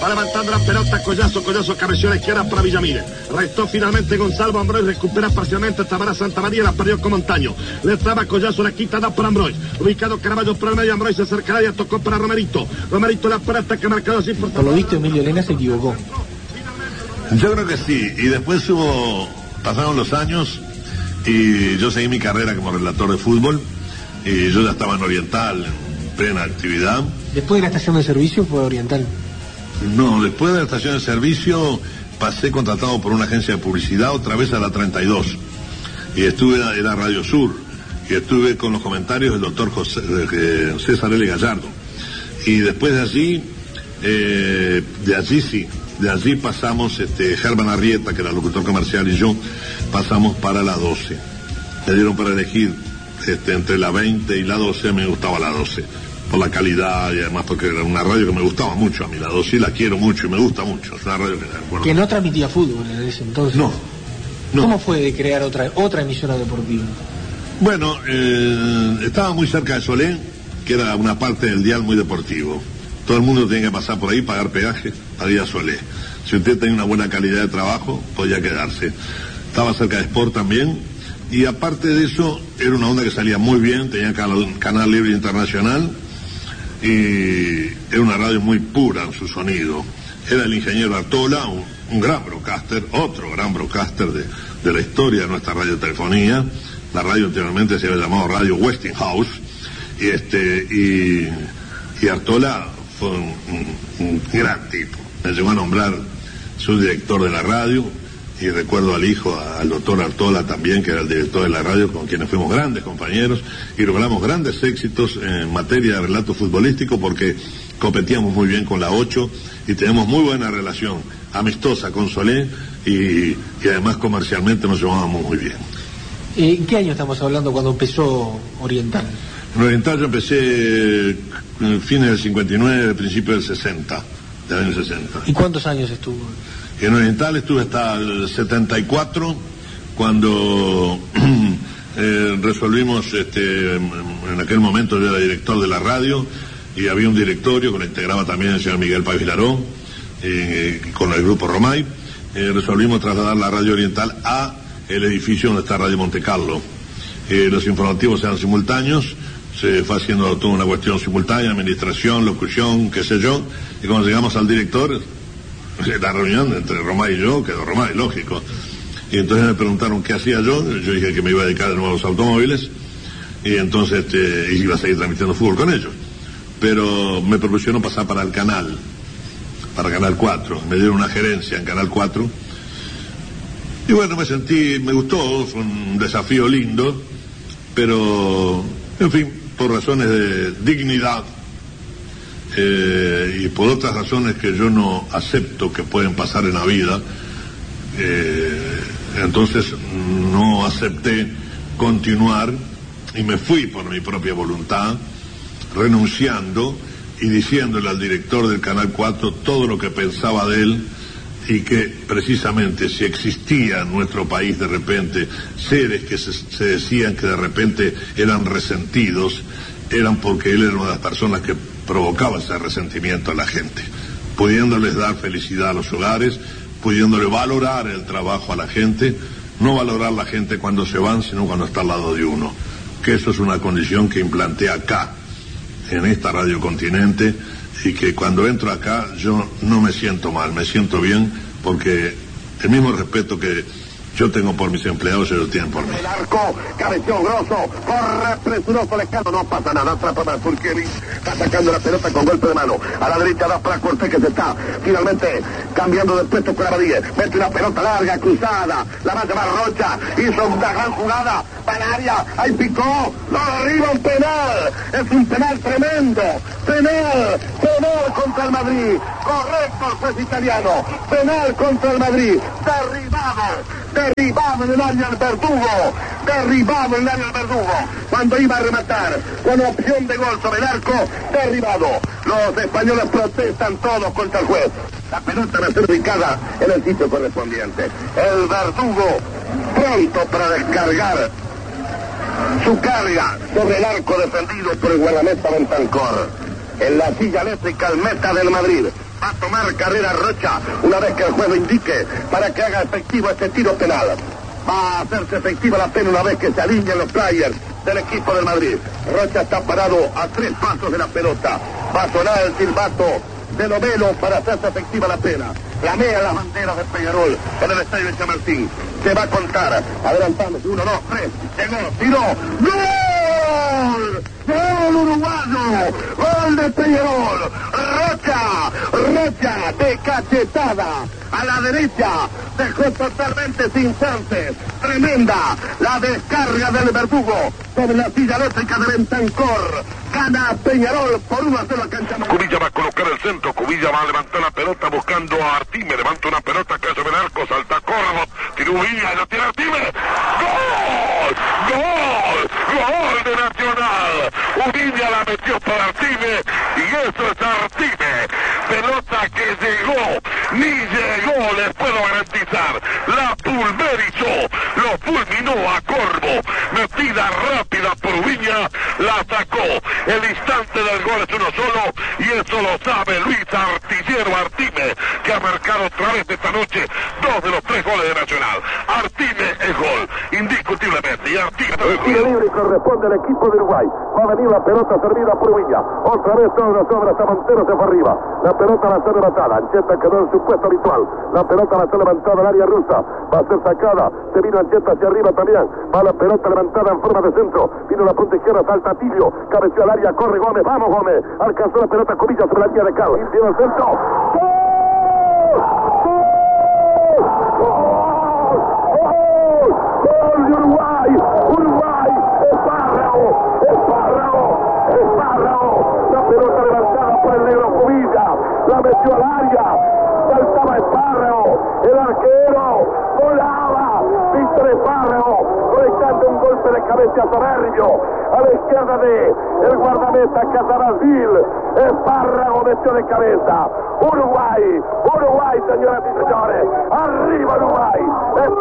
Va levantando la pelota, Collazo cabeció a la izquierda para Villamil. Restó finalmente Gonzalo Ambrois, recupera parcialmente Tamara Santamaría, la perdió con Montaño. Le traba Collazo, la quita, da para Ambrois. Ubicado Caraballo por el medio, Ambrois se acerca a ella, tocó para Romerito. Romerito la pelota que ha marcado así por lo visto Emilio Elena se equivocó. Yo creo que sí, y después pasaron los años y yo seguí mi carrera como relator de fútbol y yo ya estaba en Oriental, en plena actividad. ¿Después de la estación de servicio fue Oriental? No, después de la estación de servicio pasé contratado por una agencia de publicidad otra vez a la 32 y estuve en la Radio Sur y estuve con los comentarios del doctor César L. Gallardo y después de allí pasamos Germán Arrieta, que era locutor comercial, y yo pasamos para la 12. Me dieron para elegir entre la 20 y la 12, me gustaba la 12 por la calidad y además porque era una radio que me gustaba mucho a mí, la 12, y la quiero mucho y me gusta mucho. Es una radio que no transmitía fútbol en ese entonces. No. ¿Cómo fue de crear otra emisora deportiva? Bueno, estaba muy cerca de Solé, que era una parte del dial muy deportivo. Todo el mundo tenía que pasar por ahí, pagar peaje para ir a Solé. Si usted tenía una buena calidad de trabajo, podía quedarse. Estaba cerca de Sport también, y aparte de eso, era una onda que salía muy bien, tenía canal libre internacional, y era una radio muy pura en su sonido. Era el ingeniero Artola, un gran broadcaster, otro gran broadcaster de la historia de nuestra radiotelefonía. La radio anteriormente se había llamado Radio Westinghouse, y Artola fue un gran tipo. Me llegó a nombrar subdirector de la radio, y recuerdo al hijo, al doctor Artola también, que era el director de la radio, con quienes fuimos grandes compañeros y logramos grandes éxitos en materia de relato futbolístico porque competíamos muy bien con la 8 y tenemos muy buena relación amistosa con Solé y además comercialmente nos llevábamos muy bien. ¿En qué año estamos hablando cuando empezó Oriental? En Oriental yo empecé en fines del 59, principios del 60, del año 60. ¿Y cuántos años estuvo? En Oriental estuve hasta el 74, cuando resolvimos, en aquel momento yo era director de la radio, y había un directorio que lo integraba también el señor Miguel Páez Vilaró, con el grupo Romay. Resolvimos trasladar la radio Oriental a el edificio donde está Radio Monte Carlo. Los informativos eran simultáneos, se fue haciendo toda una cuestión simultánea, administración, locución, qué sé yo, y cuando llegamos al director, la reunión entre Romay y yo quedó Romay, lógico, y entonces me preguntaron qué hacía yo dije que me iba a dedicar de nuevo a los automóviles, y entonces iba a seguir transmitiendo fútbol con ellos, pero me propusieron pasar para Canal 4, me dieron una gerencia en Canal 4, y bueno, me gustó, fue un desafío lindo, pero, en fin, por razones de dignidad, y por otras razones que yo no acepto que pueden pasar en la vida, entonces no acepté continuar y me fui por mi propia voluntad, renunciando y diciéndole al director del Canal 4 todo lo que pensaba de él, y que precisamente si existía en nuestro país de repente seres que se decían que de repente eran resentidos, eran porque él era una de las personas que provocaba ese resentimiento a la gente, pudiéndoles dar felicidad a los hogares, pudiéndole valorar el trabajo a la gente, no valorar la gente cuando se van, sino cuando está al lado de uno, que eso es una condición que implanté acá, en esta Radio Continente, y que cuando entro acá yo no me siento mal, me siento bien, porque el mismo respeto que yo tengo por mis empleados, ellos tienen por mí. El arco, cabeció grosso, corre presuroso Lescano, no pasa nada, atrapa para Turquelli, está sacando la pelota con golpe de mano, a la derecha da para Cortés, que se está finalmente cambiando de puesto con Abadíes, mete una pelota larga, cruzada, la va a llevar Rocha, hizo una gran jugada, para el área, ahí picó, lo arriba un penal, es un penal tremendo, penal contra el Madrid, correcto el juez italiano, penal contra el Madrid, derribado en el área del Verdugo, cuando iba a rematar, con opción de gol sobre el arco, derribado. Los españoles protestan todos contra el juez. La pelota va a ser ubicada en el sitio correspondiente. El Verdugo pronto para descargar su carga sobre el arco defendido por el guardameta Bentancor. En la silla eléctrica, el meta del Madrid. Va a tomar carrera Rocha una vez que el juego indique para que haga efectivo este tiro penal. Va a hacerse efectiva la pena una vez que se alineen los players del equipo del Madrid. Rocha está parado a 3 pasos de la pelota. Va a sonar el silbato de Novelo para hacerse efectiva la pena. Flamea las banderas de Peñarol en el estadio de Chamartín. Se va a contar. Adelantamos. 1, 2, 3. Llegó. Tiró. ¡Gol! ¡Gol uruguayo! ¡Gol de Peñarol! Rocha de cachetada a la derecha. Dejó totalmente sin chances. Tremenda la descarga del verdugo sobre la silla eléctrica de Bentancor. Gana Peñarol por 1-0 a cancha. Cubilla va a colocar el centro, Cubilla va a levantar la pelota buscando a Artime, levanta una pelota que hace el arco, salta Córdoba, tira Uvilla, la tira Artime. ¡Gol! ¡Gol! ¡Gol de Nacional! Uvilla la metió para Artime y eso es Artime. Pelota que llegó, ni llegó, les puedo garantizar. La pulverizó, lo fulminó a Corvo. Metida rápida por Uvilla, la sacó. El instante del gol es uno solo y eso lo sabe Luis Artillero Artime, que ha marcado otra vez esta noche 2 de los 3 goles de Nacional. Artime es gol, indiscutiblemente. Y Artime el tiro libre corresponde al equipo de Uruguay. Va a venir la pelota servida por Uvilla. Otra vez sobra Montero, se fue arriba. La pelota la hace levantada. Ancheta quedó en su puesto habitual. La pelota la hace levantada al área rusa. Va a ser sacada. Se vino Ancheta hacia arriba también. Va la pelota levantada en forma de centro. Vino la punta izquierda, salta Tilio. Cabeció al área, corre Gómez. Vamos Gómez. Alcanzó la pelota Cubilla sobre la línea de Cal. Viene el centro. ¡Gol! ¡Gol de Uruguay! ¡Uruguay! ¡Espárrago! La pelota levantada por el negro Cubilla. La metió al área. Saltaba Espárrago. El arquero volaba. Víctor Espárrago conectando un golpe de cabeza soberbio a la izquierda de el guardameta Casarazil. Espárrago metió de cabeza. Uruguay, señoras y señores. Arriba Uruguay.